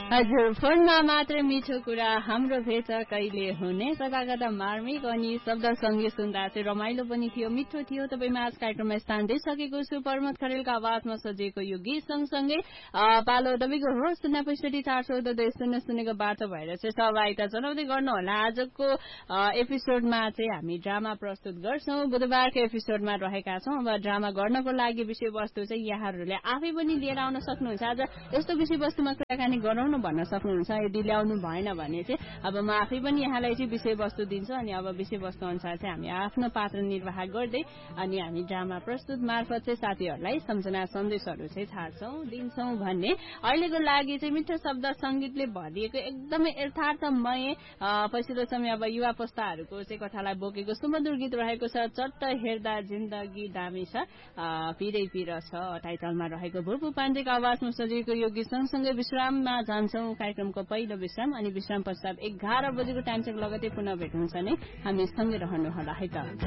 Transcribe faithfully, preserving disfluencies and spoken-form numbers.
हजुर फोनमा मात्रै मिठो कुरा हाम्रो भेट कहिले हुने कता कता मार्मिक अनि शब्द सङ्गीत सुन्दा चाहिँ रमाइलो पनि थियो मिठो थियो तपाईँ आज कार्यक्रममा स्थान दिइसकेको छु प्रमोद खरेलको आवाजमा सजिएको यो गीत सँगसँगै पालो तपाईँको हो शून्य पैसठी चार चौध दुई शून्य शून्यको बाटो भएर चाहिँ सहभागिता जनाउँदै गर्नुहोला आजको एपिसोडमा चाहिँ हामी ड्रामा प्रस्तुत गर्छौं बुधबारको एपिसोडमा रहेका छौं अब ड्रामा गर्नको लागि विषयवस्तु चाहिँ यहाँहरूले आफै पनि लिएर आउन सक्नुहुन्छ आज यस्तो विषयवस्तुमा कुराकानी गराउनु भन्न सक्नुहुन्छ यदि ल्याउनु भएन भने चाहिँ अब म आफै पनि यहाँलाई चाहिँ विषयवस्तु दिन्छु अनि अब विषयवस्तु अनुसार चाहिँ हामी आफ्नो पात्र निर्वाह गर्दै अनि हामी ड्रामा प्रस्तुत मार्फत चाहिँ साथीहरूलाई सम्झना सन्देशहरू चाहिँ छाड्छौं दिन्छौं भन्ने अहिलेको लागि चाहिँ मिठो शब्द संगीतले भरिएको एकदमै यथार्थमय पछिल्लो समय अब युवा पुस्ताहरूको चाहिँ कथालाई बोकेको सुमधुर गीत रहेको छ चट्ट हेर्दा जिन्दगी दामी छ पिरै पिर छ टाइटलमा रहेको भूपू पाण्डेको आवाजमा सजिएको यो गीत सँगसँगै विश्राममा जान्छौं कार्यक्रमको पहिलो विश्राम अनि विश्राम पश्चात एघार बजेको टाइम चेक लगतै पुनः भेट हुन्छ नै हामी सँगै रहनुहोला है त